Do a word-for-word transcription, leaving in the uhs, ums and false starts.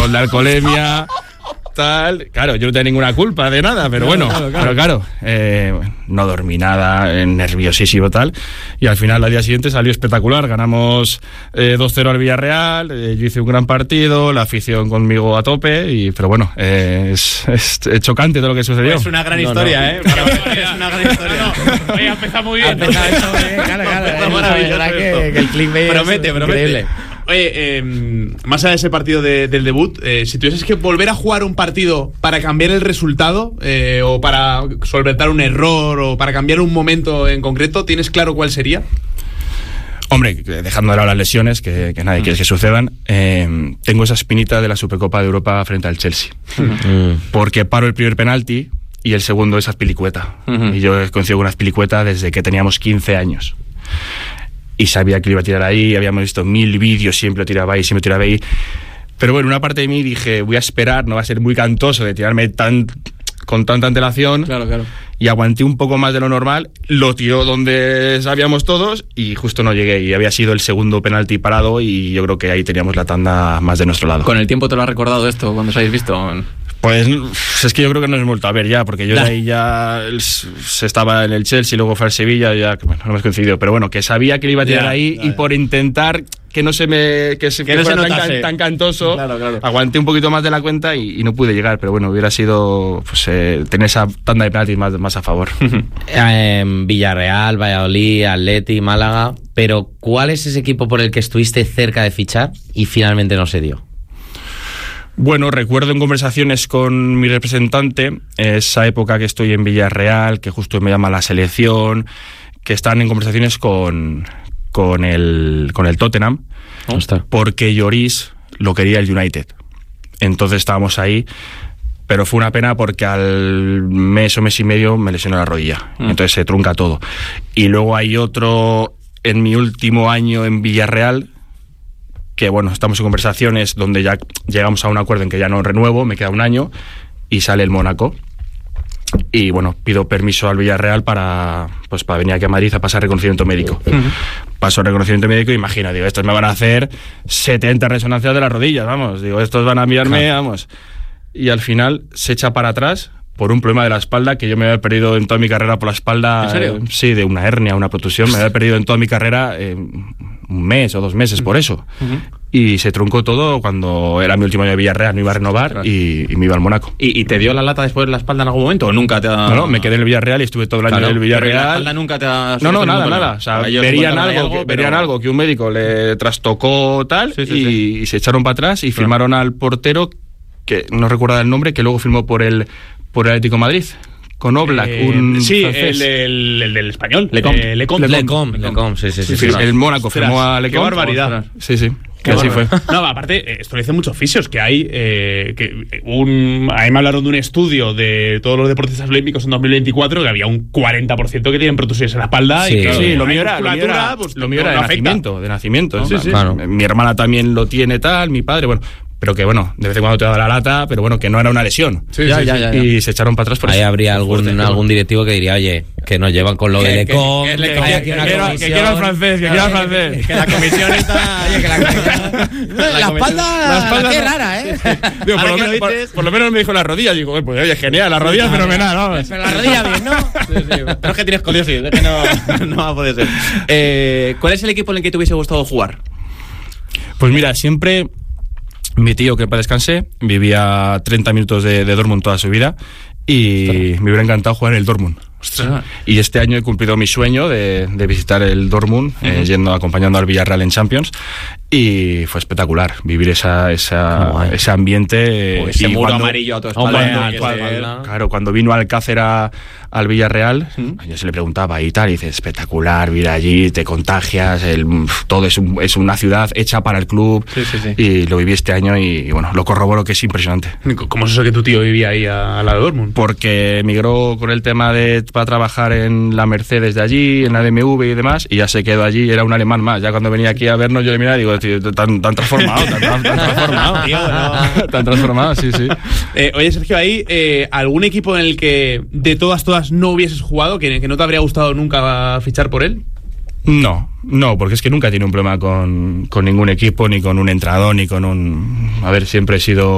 gol de alcoholemia, tal. Claro, yo no tenía ninguna culpa de nada, pero bueno, claro, claro, pero claro, eh, no dormí nada, nerviosísimo, tal. Y al final, al día siguiente salió espectacular. Ganamos eh, dos cero al Villarreal, eh, yo hice un gran partido, la afición conmigo a tope, y pero bueno, eh, es, es, es chocante todo lo que sucedió. Es una gran no, historia, no. ¿eh? Es una gran historia. No, no, oye, ha empezado muy bien. Ha empezado eso, eh, claro, claro. Maravilloso Que, que el clickbait promete, es promete. increíble. Oye, eh, más allá de ese partido de, del debut, eh, si tuvieses que volver a jugar un partido para cambiar el resultado, eh, o para solventar un error, o para cambiar un momento en concreto, ¿tienes claro cuál sería? Hombre, dejando de lado las lesiones, que, que nadie quiere que sucedan, eh, tengo esa espinita de la Supercopa de Europa frente al Chelsea. Uh-huh. Porque paro el primer penalti y el segundo es Azpilicueta. Uh-huh. Y yo he coincidido con Azpilicueta desde que teníamos quince años. Y sabía que lo iba a tirar ahí, habíamos visto mil vídeos, siempre lo tiraba ahí, siempre lo tiraba ahí. Pero bueno, una parte de mí dije, voy a esperar, no va a ser muy cantoso de tirarme tan, con tanta antelación. Claro, claro. Y aguanté un poco más de lo normal, lo tiró donde sabíamos todos y justo no llegué. Y había sido el segundo penalti parado y yo creo que ahí teníamos la tanda más de nuestro lado. ¿Con el tiempo te lo has recordado esto cuando os habéis visto? Pues es que yo creo que no nos hemos vuelto a ver ya, porque yo de ahí ya se estaba en el Chelsea, luego fue al Sevilla, ya bueno, no hemos coincidido, pero bueno, que sabía que le iba a tirar ya, ahí ya, y por intentar que no se me que, se, que, que no fuera se tan, tan cantoso, claro, claro. aguanté un poquito más de la cuenta y, y no pude llegar, pero bueno, hubiera sido pues eh, tener esa tanda de penaltis más, más a favor. eh, Villarreal, Valladolid, Atleti, Málaga, pero ¿cuál es ese equipo por el que estuviste cerca de fichar y finalmente no se dio? Bueno, recuerdo en conversaciones con mi representante, esa época que estoy en Villarreal, que justo me llama la selección, que están en conversaciones con, con, el, con el Tottenham, ¿Cómo está? Porque Lloris lo quería el United. Entonces estábamos ahí, pero fue una pena porque al mes o mes y medio me lesionó la rodilla, mm. entonces se trunca todo. Y luego hay otro en mi último año en Villarreal, que bueno, estamos en conversaciones donde ya llegamos a un acuerdo en que ya no renuevo, me queda un año y sale el Mónaco y bueno, pido permiso al Villarreal para pues para venir aquí a Madrid a pasar reconocimiento médico. Uh-huh. Paso reconocimiento médico y imagino, digo, estos me van a hacer setenta resonancias de las rodillas, vamos, digo, estos van a mirarme, claro. vamos. Y al final se echa para atrás por un problema de la espalda que yo me había perdido en toda mi carrera por la espalda. ¿En serio? Eh, sí, de una hernia, una protusión, me había perdido en toda mi carrera eh, un mes o dos meses por eso. Uh-huh. Y se truncó todo cuando era mi último año de Villarreal, no iba a renovar, claro. y, y me iba al Mónaco. ¿Y, ¿Y te dio la lata después de la espalda en algún momento o nunca te ha...? No, no, me quedé en el Villarreal y estuve todo el año claro, en el Villarreal. ¿Pero la espalda nunca te ha...? No, no, nada, nada. O sea, verían algo, algo, que, pero... verían algo que un médico le trastocó tal sí, sí, y, sí. y se echaron para atrás y claro. firmaron al portero, que no recuerdo el nombre, que luego firmó por el, por el Atlético de Madrid. Con Oblak, eh, un sí, francés. El, el, el del español. Lecom. Eh, Lecom. Lecom. Lecom, sí, sí, sí. sí, sí. El Mónaco firmó a Lecom. Qué barbaridad. Sí, sí. Que así fue. No, aparte, esto lo dicen muchos fisios, que hay eh, que un, a mí me hablaron de un estudio de todos los deportistas olímpicos en dos mil veinticuatro que había un cuarenta por ciento que tienen protusiones en la espalda. Sí, y claro, sí, lo mío era, lo mío era, pues, lo mío era de nacimiento, de nacimiento. Sí, sí. Claro. Mi hermana también lo tiene tal, mi padre, bueno... Pero que bueno, de vez en cuando te da la lata, pero bueno, que no era una lesión. Sí, ya, sí, ya, ya, ya. Y se echaron para atrás por ahí eso. Ahí habría algún, fuerte, algún directivo que diría, oye, que nos llevan con lo de Lecom, que, que, que, que, que, que, que quiero al francés, que quiero al francés. Que la comisión está... Oye, que la comisión... La, la espalda... La espalda qué rara, ¿eh? Digo, por, lo menos, por, por lo menos me dijo la rodilla. Digo, pues oye, genial, la rodilla es fenomenal, vamos. Pero la rodilla bien, ¿no? Sí, sí. Pero es que tienes escoliosis, es que no, no va a poder ser. Eh, ¿Cuál es el equipo en el que te hubiese gustado jugar? Pues mira, siempre... Mi tío, que para descanse, vivía a treinta minutos de, de Dortmund toda su vida y Ostras. me hubiera encantado jugar en el Dortmund. Ostras. Y este año he cumplido mi sueño de, de visitar el Dortmund, uh-huh. eh, yendo acompañando al Villarreal en Champions, y fue espectacular vivir esa, esa, oh, ese ambiente. O ese y muro cuando, amarillo a tu espalda. Cuando, cuando, cuando, claro, cuando vino Alcácer a, al Villarreal, uh-huh. yo se le preguntaba y tal, y dice, espectacular, vivir allí, te contagias, el, todo es, un, es una ciudad hecha para el club, sí, sí, sí. y lo viví este año y, y bueno, lo corroboro que es impresionante. ¿Cómo es eso que tu tío vivía ahí a, a la de Dortmund? Porque emigró con el tema de para trabajar en la Mercedes de allí, en la B M W y demás, y ya se quedó allí, era un alemán más. Ya cuando venía aquí a vernos yo le miraba y digo, tío, tan, tan transformado, tan, tan, tan transformado, tío, no. tan transformado, sí, sí. Eh, oye, Sergio, ¿hay eh, algún equipo en el que de todas, todas no hubieses jugado, que, que no te habría gustado nunca fichar por él? No, no, porque es que nunca he tenido un problema con, con ningún equipo, ni con un entrenador, ni con un... A ver, siempre he sido...